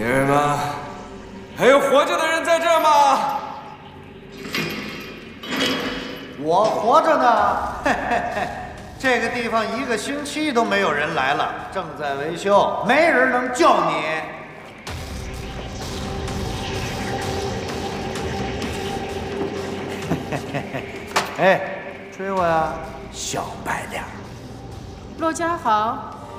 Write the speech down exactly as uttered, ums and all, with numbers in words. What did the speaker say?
爷儿们，还有活着的人在这儿吗？ 我活着呢，嘿嘿嘿。这个地方一个星期都没有人来了，正在维修，没人能救你。嘿嘿嘿，哎，追我呀，小白脸。 骆家豪。